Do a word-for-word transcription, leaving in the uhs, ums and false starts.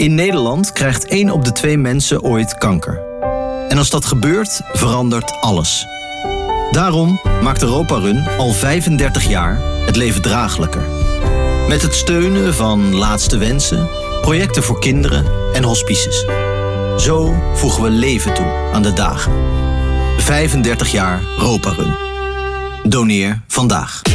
In Nederland krijgt één op de twee mensen ooit kanker. En als dat gebeurt, verandert alles. Daarom maakt Europa Run al vijfendertig jaar het leven draaglijker. Met het steunen van Laatste Wensen, projecten voor kinderen en hospices. Zo voegen we leven toe aan de dagen. vijfendertig jaar Europa Run. Doneer vandaag.